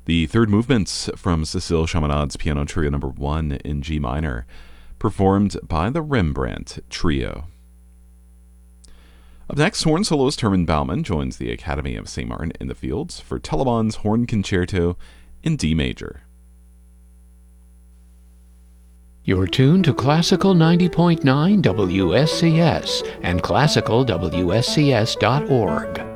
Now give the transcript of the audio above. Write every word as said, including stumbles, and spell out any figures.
The third movement's from Cécile Chaminade Piano Trio Number One in G minor, performed by the Rembrandt Trio. Up next, horn soloist Herman Baumann joins the Academy of Saint Martin in the Fields for Teleman's Horn Concerto in D major. You're tuned to Classical ninety point nine W S C S and classical W S C S dot org.